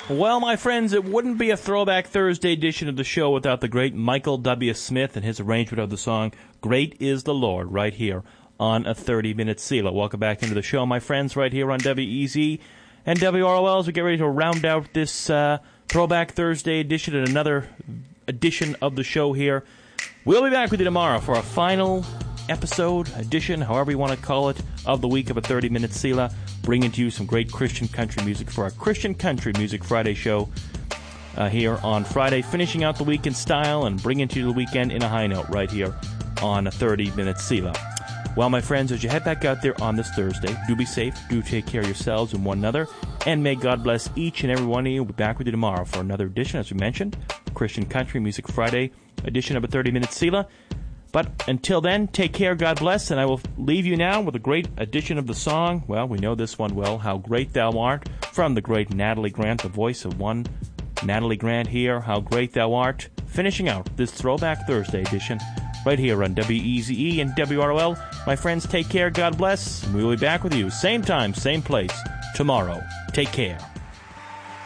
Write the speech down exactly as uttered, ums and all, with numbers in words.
Well, my friends, it wouldn't be a Throwback Thursday edition of the show without the great Michael W. Smith and his arrangement of the song, Great is the Lord, right here on a thirty-minute Selah. Welcome back into the show, my friends, right here on W E Z and W R O L as we get ready to round out this uh, Throwback Thursday edition and another edition of the show here. We'll be back with you tomorrow for a final episode, edition, however you want to call it, of the week of a thirty-minute Selah, bringing to you some great Christian country music for our Christian Country Music Friday show uh, here on Friday, finishing out the week in style and bringing to you the weekend in a high note right here on a thirty-minute Selah. Well, my friends, as you head back out there on this Thursday, do be safe, do take care of yourselves and one another, and may God bless each and every one of you. We'll be back with you tomorrow for another edition, as we mentioned, Christian Country Music Friday edition of a thirty-minute Selah. But until then, take care, God bless, and I will leave you now with a great edition of the song. Well, we know this one well, How Great Thou Art, from the great Natalie Grant, the voice of one Natalie Grant here, How Great Thou Art, finishing out this Throwback Thursday edition right here on W E Z E and W R O L. My friends, take care, God bless, and we will be back with you same time, same place tomorrow. Take care.